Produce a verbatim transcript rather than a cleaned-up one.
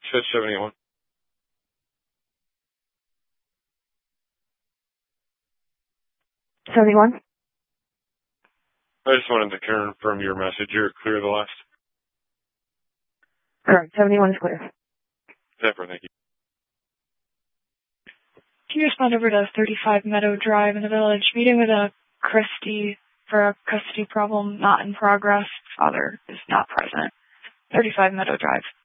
Switch seventy-one. seventy-one? I just wanted to confirm your message. You're clear of the last. Correct. seventy-one is clear. Zephyr, thank you. Can you respond over to thirty-five Meadow Drive in the village? Meeting with a Christie for a custody problem not in progress. Father is not present. thirty-five Meadow Drive.